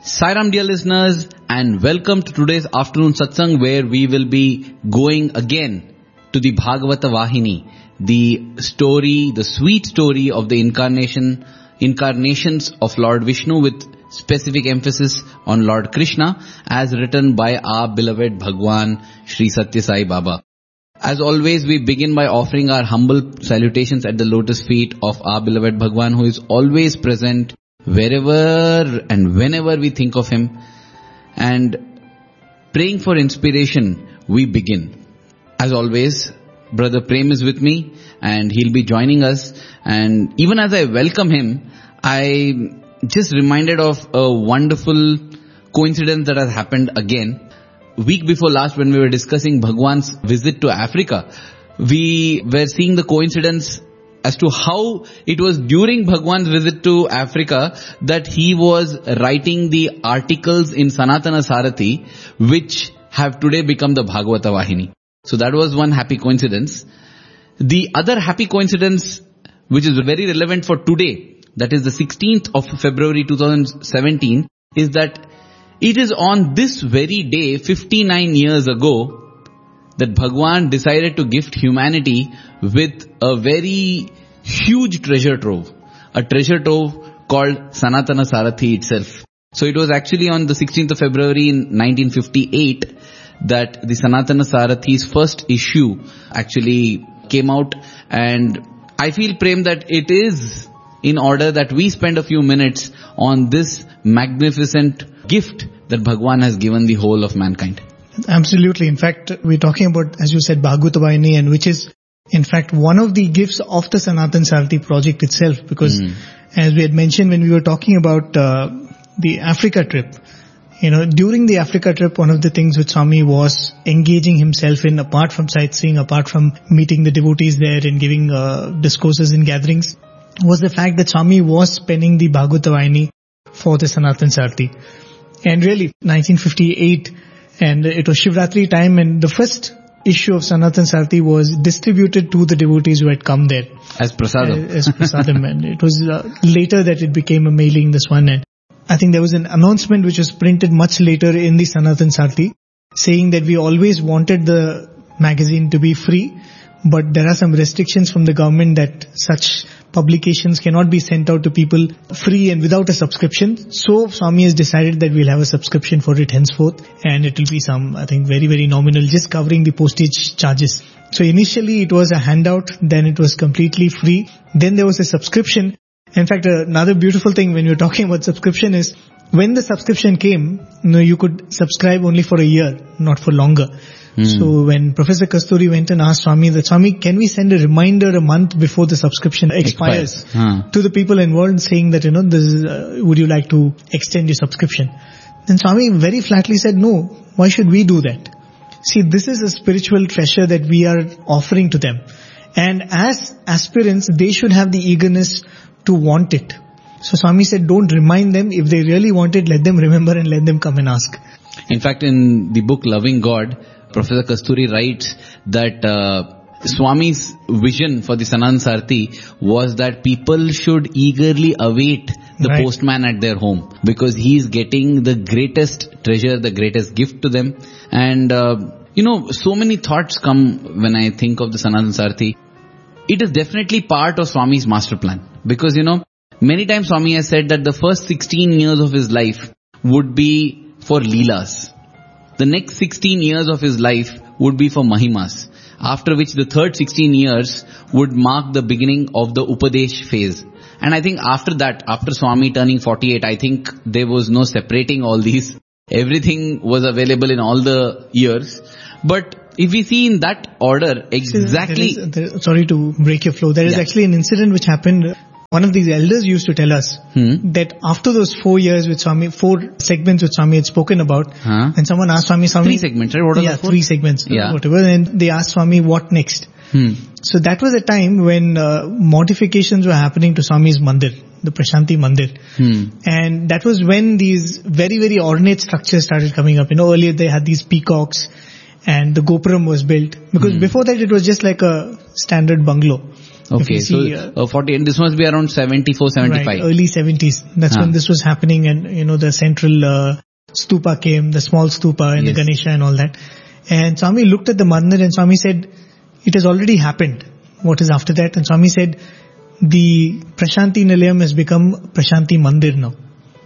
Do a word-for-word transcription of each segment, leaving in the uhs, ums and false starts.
Sairam dear listeners, and welcome to today's afternoon satsang, where we will be going again to the Bhagavata Vahini, the story, the sweet story of the incarnation, incarnations of Lord Vishnu, with specific emphasis on Lord Krishna, as written by our beloved Bhagwan Sri Satya Sai Baba. As always, we begin by offering our humble salutations at the lotus feet of our beloved Bhagwan, who is always present wherever and whenever we think of him. And praying for inspiration, we begin. As always, Brother Prem is with me and he'll be joining us. And even as I welcome him, I just reminded of a wonderful coincidence that has happened again. Week before last, when we were discussing Bhagwan's visit to Africa, we were seeing the coincidence as to how it was during Bhagwan's visit to Africa that he was writing the articles in Sanatana Sarathi, which have today become the Bhagavata Vahini. So that was one happy coincidence. The other happy coincidence, which is very relevant for today, that is the sixteenth of February two thousand seventeen, is that it is on this very day, fifty-nine years ago, that Bhagwan decided to gift humanity with a very huge treasure trove. A treasure trove called Sanatana Sarathi itself. So it was actually on the sixteenth of February in nineteen fifty-eight that the Sanatana Sarathi's first issue actually came out. And I feel, Prem, that it is in order that we spend a few minutes on this magnificent gift that Bhagwan has given the whole of mankind. Absolutely. In fact, we're talking about, as you said, Bhagavata Vahini, and which is, in fact, one of the gifts of the Sanatan Sarathi project itself. Because, mm. as we had mentioned when we were talking about uh, the Africa trip, you know, during the Africa trip, one of the things which Swami was engaging himself in, apart from sightseeing, apart from meeting the devotees there and giving uh, discourses in gatherings, was the fact that Swami was spending the Bhagavata Vahini for the Sanatan Sarathi. And really, nineteen fifty-eight, and it was Shivratri time, and the first issue of Sanatan Sarathi was distributed to the devotees who had come there. As prasadam. As, as prasadam. And it was uh, later that it became a mailing, this one. And I think there was an announcement which was printed much later in the Sanatan Sarathi, saying that we always wanted the magazine to be free, but there are some restrictions from the government that such publications cannot be sent out to people free and without a subscription. So Swami has decided that we'll have a subscription for it henceforth, and it will be some, I think, very, very nominal, just covering the postage charges. So initially it was a handout, then it was completely free, then there was a subscription. In fact, another beautiful thing when you're talking about subscription is, when the subscription came, you know, you could subscribe only for a year, not for longer. Mm. So when Professor Kasturi went and asked Swami that, Swami, can we send a reminder a month before the subscription expires, expires. Huh. to the people involved, saying that, you know, this is, uh, would you like to extend your subscription? Then Swami very flatly said, no, why should we do that? See, this is a spiritual treasure that we are offering to them. And as aspirants, they should have the eagerness to want it. So Swami said, don't remind them. If they really want it, let them remember and let them come and ask. In fact, in the book Loving God, Professor Kasturi writes that uh, Swami's vision for the Sanatan Sarathi was that people should eagerly await the right. postman at their home, because he is getting the greatest treasure, the greatest gift to them. And, uh, you know, so many thoughts come when I think of the Sanatan Sarathi. It is definitely part of Swami's master plan, because, you know, many times Swami has said that the first sixteen years of his life would be for Leelas. The next sixteen years of his life would be for Mahimas, after which the third sixteen years would mark the beginning of the Upadesh phase. And I think after that, after Swami turning forty-eight, I think there was no separating all these. Everything was available in all the years. But if we see in that order, exactly... There is, there is, sorry to break your flow. There is yeah. actually an incident which happened. One of these elders used to tell us hmm. that after those four years with Swami, four segments which Swami had spoken about, huh? and someone asked Swami, Swami... Three segments, right? What are yeah, the four? three segments, yeah. whatever. And they asked Swami, what next? Hmm. So that was a time when uh, modifications were happening to Swami's mandir, the Prashanti Mandir. Hmm. And that was when these very, very ornate structures started coming up. You know, earlier they had these peacocks and the Gopuram was built. Because hmm. before that it was just like a standard bungalow. Okay, see, so uh, forty, and this must be around seventy-four, seventy-five. Right, early seventies. That's huh. when this was happening, and you know the central uh, stupa came, the small stupa and yes. the Ganesha and all that. And Swami looked at the mandir and Swami said, it has already happened. What is after that? And Swami said, the Prashanti Nilayam has become Prashanti Mandir now.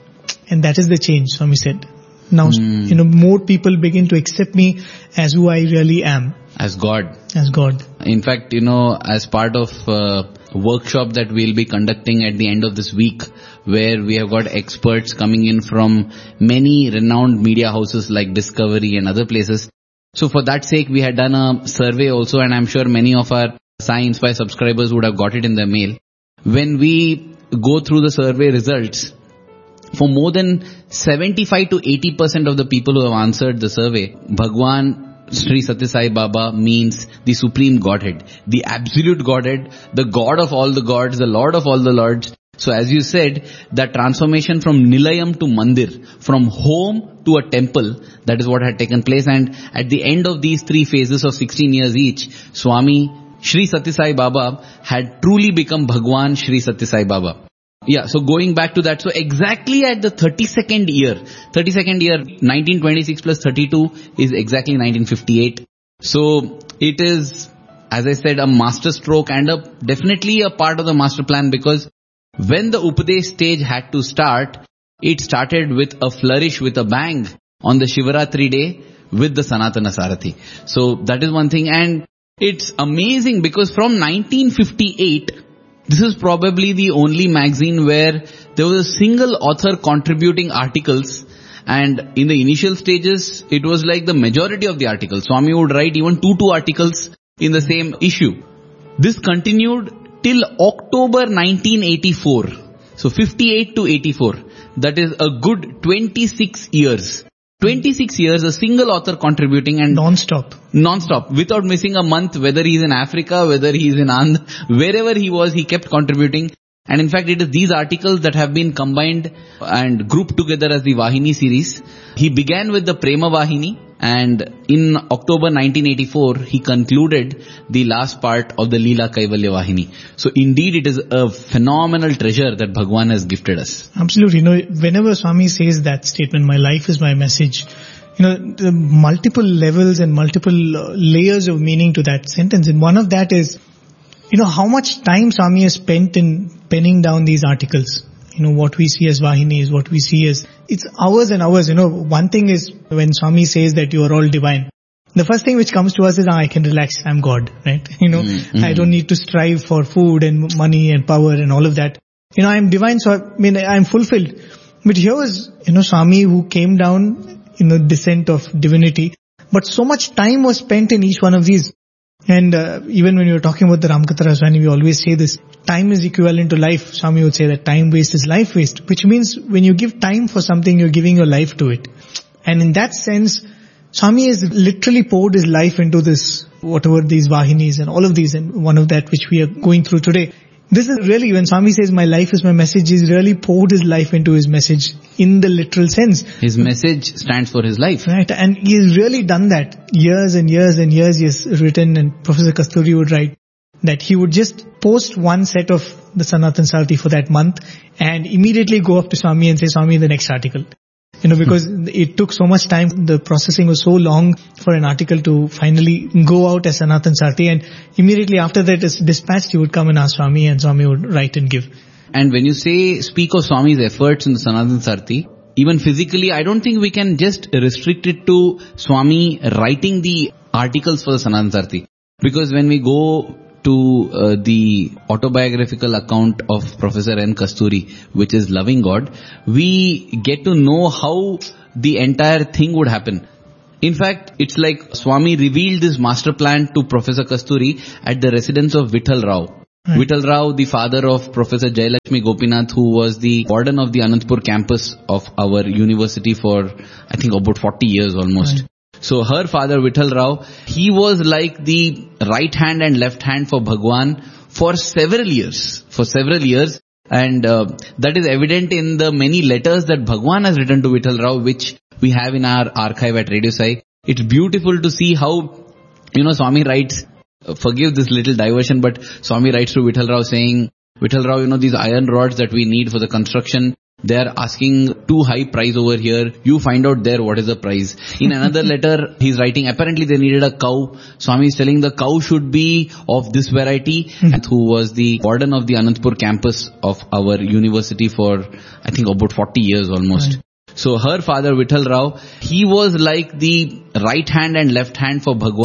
And that is the change, Swami said. Now, mm. you know, more people begin to accept me as who I really am. As God. As God. In fact, you know, as part of uh, a workshop that we'll be conducting at the end of this week, where we have got experts coming in from many renowned media houses like Discovery and other places. So for that sake, we had done a survey also, and I'm sure many of our Sai Inspire subscribers would have got it in their mail. When we go through the survey results, for more than seventy-five to eighty percent of the people who have answered the survey, Bhagwan Sri Sathya Sai Baba means the Supreme Godhead, the absolute Godhead, the God of all the gods, the Lord of all the lords. So as you said, that transformation from Nilayam to Mandir, from home to a temple, that is what had taken place. And at the end of these three phases of sixteen years each, Swami Sri Sathya Sai Baba had truly become Bhagwan Sri Sathya Sai Baba. Yeah, so going back to that, so exactly at the thirty-second year, thirty-second year, nineteen twenty-six plus thirty-two is exactly nineteen fifty-eight. So it is, as I said, a master stroke and a, definitely a part of the master plan, because when the Upadesh stage had to start, it started with a flourish, with a bang on the Shivaratri day with the Sanatana Sarathi. So that is one thing, and it's amazing because from nineteen fifty-eight, this is probably the only magazine where there was a single author contributing articles, and in the initial stages, it was like the majority of the articles. Swami would write even two, two articles in the same issue. This continued till October nineteen eighty-four. So fifty-eight to eighty-four. That is a good twenty-six years. twenty-six years, a single author contributing and non-stop. Non-stop, without missing a month, whether he's in Africa, whether he's in Andhra, wherever he was, he kept contributing. And in fact, it is these articles that have been combined and grouped together as the Vahini series. He began with the Prema Vahini, and in October nineteen eighty-four, he concluded the last part of the Leela Kaivalya Vahini. So indeed, it is a phenomenal treasure that Bhagwan has gifted us. Absolutely. You know, whenever Swami says that statement, my life is my message, you know, the multiple levels and multiple uh, layers of meaning to that sentence. And one of that is, you know, how much time Swami has spent in penning down these articles. You know, what we see as Vahini is what we see as, it's hours and hours. You know, one thing is when Swami says that you are all divine, the first thing which comes to us is, ah, I can relax, I'm God, right? You know, mm-hmm. I don't need to strive for food and money and power and all of that. You know, I'm divine, so I mean, I'm fulfilled. But here was, you know, Swami who came down in the descent of divinity, but so much time was spent in each one of these. And uh, even when you were talking about the Ramakatha Raswani, we always say this, time is equivalent to life. Swami would say that time waste is life waste, which means when you give time for something, you're giving your life to it. And in that sense, Swami has literally poured his life into this, whatever these Vahinis and all of these, and one of that which we are going through today. This is really, when Swami says, my life is my message, he's really poured his life into his message in the literal sense. His message stands for his life. Right, and he's really done that. Years and years and years he has written, and Professor Kasturi would write that he would just post one set of the Sanatan Sarathi for that month and immediately go up to Swami and say, Swami, the next article. You know, because hmm. it took so much time, the processing was so long for an article to finally go out as Sanatan Sarathi, and immediately after that is dispatched, you would come and ask Swami, and Swami would write and give. And when you say, speak of Swami's efforts in the Sanatan Sarathi, even physically, I don't think we can just restrict it to Swami writing the articles for the Sanatan Sarathi. Because when we go to uh, the autobiographical account of Professor N. Kasturi, which is Loving God, we get to know how the entire thing would happen. In fact, it's like Swami revealed this master plan to Professor Kasturi at the residence of Vittal Rao. Right. Vittal Rao, the father of Professor Jayalakshmi Gopinath, who was the warden of the Anantapur campus of our university for, I think, about forty years almost. Right. So her father, Vittal Rao, he was like the right hand and left hand for Bhagwan for several years, for several years. And uh, that is evident in the many letters that Bhagwan has written to Vittal Rao, which we have in our archive at Radio Sai. It's beautiful to see how, you know, Swami writes, Uh, forgive this little diversion, but Swami writes to Vittal Rao saying, Vittal Rao, you know, these iron rods that we need for the construction, they are asking too high price over here. You find out there what is the price. In another letter, he's writing, apparently they needed a cow. Swami is telling the cow should be of this variety. Mm-hmm. And who was the warden of the Anantapur campus of our university for, I think, about forty years almost. Right. So her father, Vittal Rao, he was like the right hand and left hand for Bhagwan.